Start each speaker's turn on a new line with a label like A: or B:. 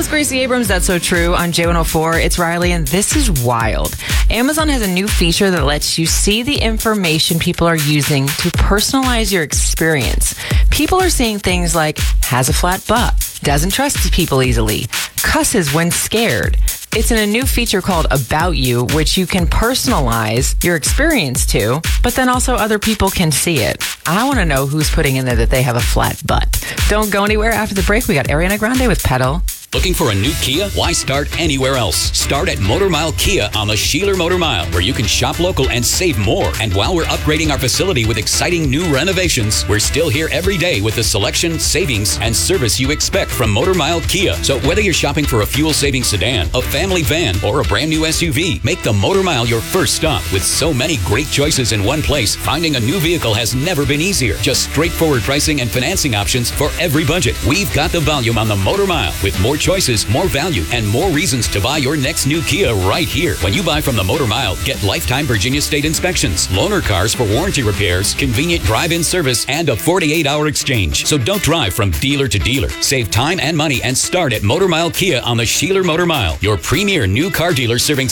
A: it's Gracie Abrams, That's So True on J104. It's Riley, and this is wild. Amazon has a new feature that lets you see the information people are using to personalize your experience. People are seeing things like has a flat butt, doesn't trust people easily, cusses when scared. It's in a new feature called About You, which you can personalize your experience to, but then also other people can see it. I want to know who's putting in there that they have a flat butt. Don't go anywhere. After the break, we got Ariana Grande with Pedal.
B: Looking for a new Kia? Why start anywhere else? Start at Motor Mile Kia on the Sheeler Motor Mile, where you can shop local and save more. And while we're upgrading our facility with exciting new renovations, we're still here every day with the selection, savings, and service you expect from Motor Mile Kia. So whether you're shopping for a fuel-saving sedan, a family van, or a brand new SUV, make the Motor Mile your first stop. With so many great choices in one place, finding a new vehicle has never been easier. Just straightforward pricing and financing options for every budget. We've got the volume on the Motor Mile, with more choices, more value, and more reasons to buy your next new Kia right here. When you buy from the Motor Mile, get lifetime Virginia State inspections, loaner cars for warranty repairs, convenient drive-in service, and a 48-hour exchange. So don't drive from dealer to dealer. Save time and money and start at Motor Mile Kia on the Sheeler Motor Mile, your premier new car dealer serving